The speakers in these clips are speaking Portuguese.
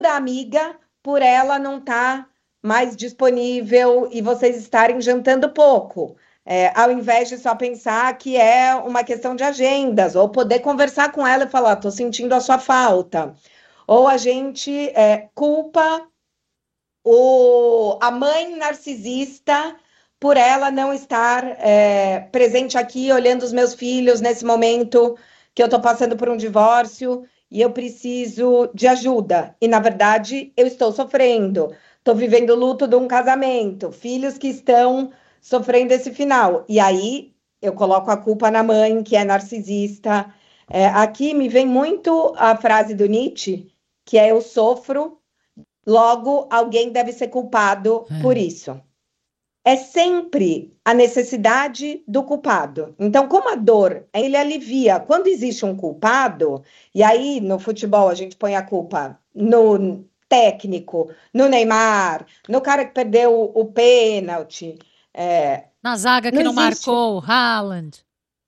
da amiga por ela não estar mais disponível e vocês estarem jantando pouco. Ao invés de só pensar que é uma questão de agendas, ou poder conversar com ela e falar, estou sentindo a sua falta. Ou a gente culpa a mãe narcisista por ela não estar presente aqui, olhando os meus filhos nesse momento que eu estou passando por um divórcio e eu preciso de ajuda. E, na verdade, eu estou sofrendo. Estou vivendo o luto de um casamento, filhos que estão sofrendo esse final. E aí eu coloco a culpa na mãe, que é narcisista. Aqui me vem muito a frase do Nietzsche, que é eu sofro, logo alguém deve ser culpado por isso. É sempre a necessidade do culpado. Então, como a dor, ele alivia. Quando existe um culpado, e aí no futebol a gente põe a culpa no técnico, no Neymar, no cara que perdeu o pênalti. Na zaga Não que não existe. marcou, o Haaland.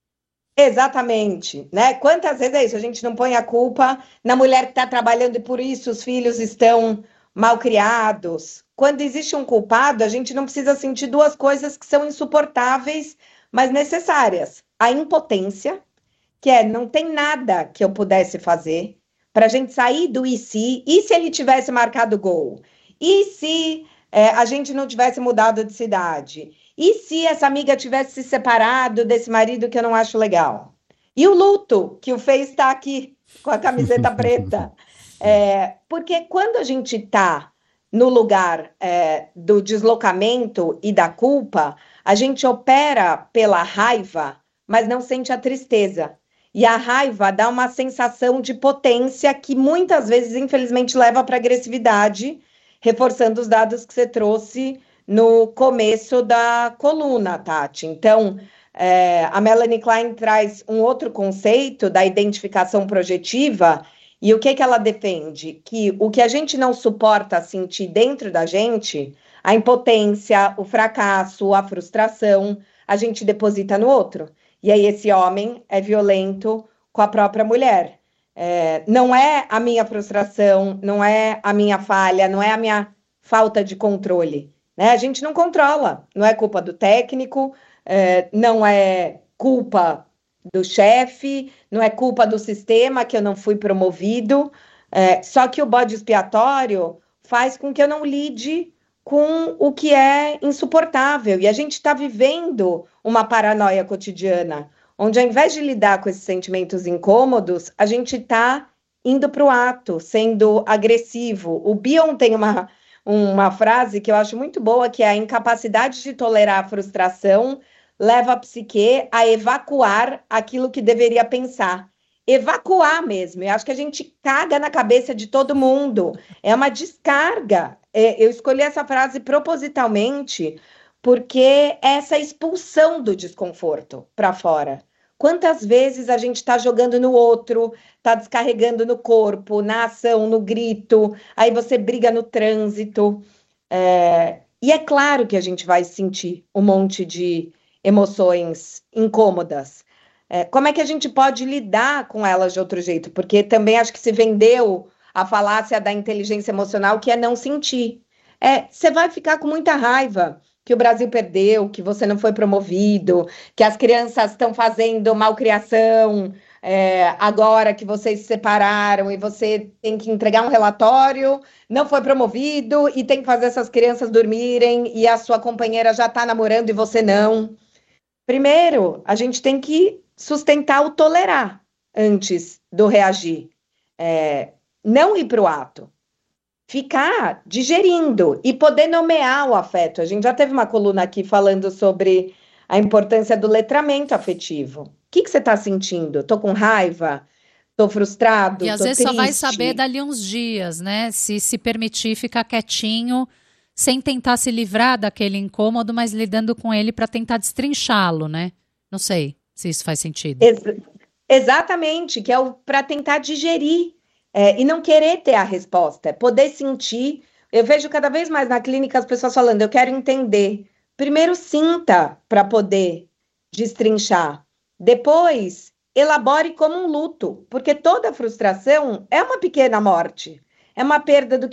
Exatamente, né? Quantas vezes é isso? A gente não põe a culpa na mulher que está trabalhando e por isso os filhos estão mal criados. Quando existe um culpado, a gente não precisa sentir duas coisas que são insuportáveis, mas necessárias. A impotência, que é não tem nada que eu pudesse fazer para a gente sair do e se ele tivesse marcado gol? E se a gente não tivesse mudado de cidade? E se essa amiga tivesse se separado desse marido que eu não acho legal? E o luto que o fez estar aqui com a camiseta preta? Porque quando a gente está no lugar do deslocamento e da culpa, a gente opera pela raiva, mas não sente a tristeza. E a raiva dá uma sensação de potência que muitas vezes, infelizmente, leva para agressividade, reforçando os dados que você trouxe no começo da coluna, Tati. Então, a Melanie Klein traz um outro conceito da identificação projetiva, e o que ela defende? Que o que a gente não suporta sentir dentro da gente, a impotência, o fracasso, a frustração, a gente deposita no outro. E aí esse homem é violento com a própria mulher. Não é a minha frustração, não é a minha falha, não é a minha falta de controle. Né? A gente não controla, não é culpa do técnico, não é culpa do chefe, não é culpa do sistema que eu não fui promovido, só que o bode expiatório faz com que eu não lide com o que é insuportável. E a gente está vivendo uma paranoia cotidiana, onde ao invés de lidar com esses sentimentos incômodos, a gente está indo para o ato, sendo agressivo. O Bion tem uma frase que eu acho muito boa, que é a incapacidade de tolerar a frustração leva a psique a evacuar aquilo que deveria pensar. Evacuar mesmo. Eu acho que a gente caga na cabeça de todo mundo. É uma descarga. Eu escolhi essa frase propositalmente porque é essa expulsão do desconforto para fora. Quantas vezes a gente está jogando no outro, está descarregando no corpo, na ação, no grito, aí você briga no trânsito. E é claro que a gente vai sentir um monte de emoções incômodas. Como é que a gente pode lidar com elas de outro jeito? Porque também acho que se vendeu a falácia da inteligência emocional, que é não sentir. Você vai ficar com muita raiva que o Brasil perdeu, que você não foi promovido, que as crianças estão fazendo malcriação, agora que vocês se separaram e você tem que entregar um relatório, não foi promovido e tem que fazer essas crianças dormirem e a sua companheira já está namorando e você não. Primeiro, a gente tem que sustentar o tolerar antes do reagir. Não ir para o ato. Ficar digerindo e poder nomear o afeto. A gente já teve uma coluna aqui falando sobre a importância do letramento afetivo. O que você está sentindo? Estou com raiva? Estou E frustrado? às Estou vezes só vai saber triste? dali uns dias, né? Se permitir ficar quietinho, sem tentar se livrar daquele incômodo, mas lidando com ele para tentar destrinchá-lo, né? Não sei se isso faz sentido. Ex- Exatamente, que é para tentar digerir e não querer ter a resposta, é poder sentir. Eu vejo cada vez mais na clínica as pessoas falando, eu quero entender. Primeiro sinta para poder destrinchar. Depois, elabore como um luto, porque toda frustração é uma pequena morte. é uma perda do